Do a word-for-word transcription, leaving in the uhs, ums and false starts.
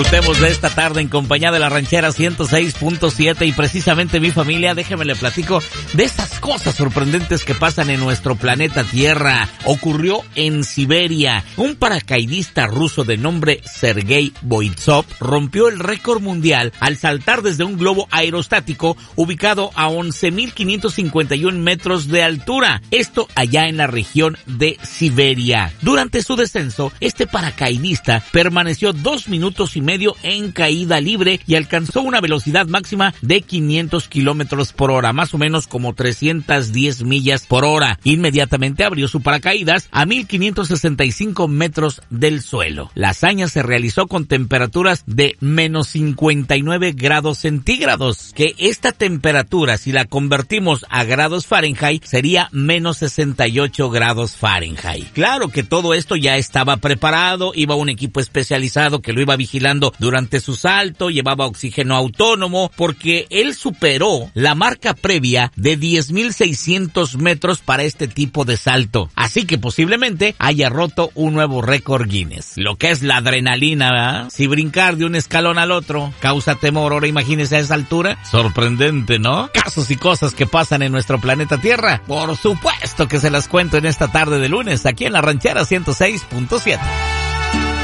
Disfrutemos de esta tarde en compañía de la Ranchera ciento seis punto siete y precisamente mi familia, déjeme le platico de esas cosas sorprendentes que pasan en nuestro planeta Tierra. Ocurrió en Siberia. Un paracaidista ruso de nombre Sergei Boitsov rompió el récord mundial al saltar desde un globo aerostático ubicado a once mil quinientos cincuenta y uno metros de altura. Esto allá en la región de Siberia. Durante su descenso, este paracaidista permaneció dos minutos y medio en caída libre y alcanzó una velocidad máxima de quinientos kilómetros por hora, más o menos como trescientas diez millas por hora. Inmediatamente abrió su paracaídas a mil quinientos sesenta y cinco metros del suelo. La hazaña se realizó con temperaturas de menos cincuenta y nueve grados centígrados, que esta temperatura, si la convertimos a grados Fahrenheit, sería menos sesenta y ocho grados Fahrenheit. Claro que todo esto ya estaba preparado, iba un equipo especializado que lo iba vigilando durante su salto, llevaba oxígeno autónomo, porque él superó la marca previa de diez mil seiscientos metros para este tipo de salto. Así que posiblemente haya roto un nuevo récord Guinness. Lo que es la adrenalina, ¿verdad? Si brincar de un escalón al otro causa temor, ahora imagínese a esa altura. Sorprendente, ¿no? Casos y cosas que pasan en nuestro planeta Tierra. Por supuesto que se las cuento en esta tarde de lunes, aquí en la Ranchera ciento seis punto siete.